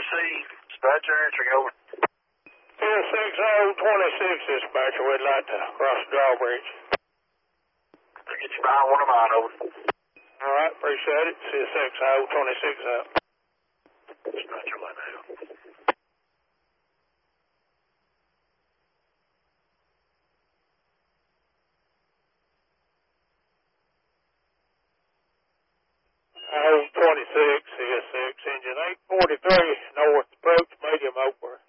Dispatcher answering over. CSXO26, dispatcher. We'd like to cross the drawbridge. I'll get you behind one of mine, over. All right, appreciate it. CSXO26 out. Dispatcher, let me know. O26, CSX, engine 843, north approach, medium over.